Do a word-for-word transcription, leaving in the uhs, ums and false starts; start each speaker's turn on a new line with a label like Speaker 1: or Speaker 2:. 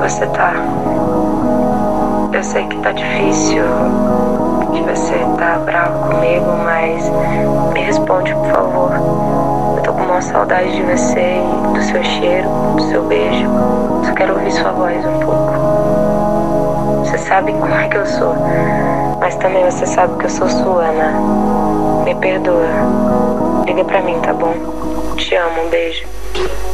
Speaker 1: você tá? Eu sei que tá difícil, que você tá bravo comigo, mas me responde, por favor. Eu tô com uma saudade de você e do seu cheiro, do seu beijo. Só quero ouvir sua voz um pouco. Você sabe como é que eu sou, mas também você sabe que eu sou sua, né? Me perdoa. Liga pra mim, tá bom? Te amo, um beijo.